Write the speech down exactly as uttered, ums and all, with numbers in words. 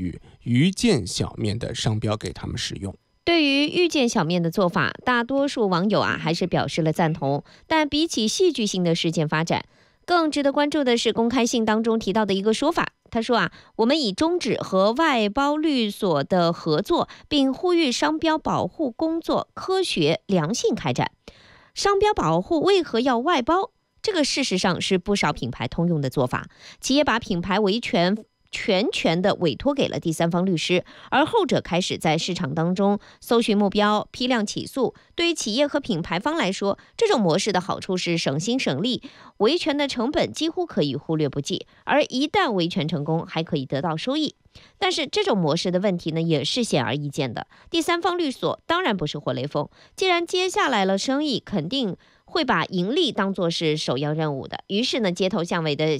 予鱼见小面的商标给他们使用。 对于遇见小面的做法，大多数网友啊还是表示了赞同。但比起戏剧性的事件发展，更值得关注的是公开信当中提到的一个说法。他说啊，我们已终止和外包律所的合作，并呼吁商标保护工作科学良性开展。商标保护为何要外包？这个事实上是不少品牌通用的做法。企业把品牌维权全权的委托给了第三方律师，而后者开始在市场当中搜寻目标，批量起诉。对于企业和品牌方来说，这种模式的好处是省心省力，维权的成本几乎可以忽略不计，而一旦维权成功，还可以得到收益。但是这种模式的问题呢，也是显而易见的。第三方律所当然不是活雷锋，既然接下来了生意，肯定会把盈利当作是首要任务的。于是呢，街头巷尾的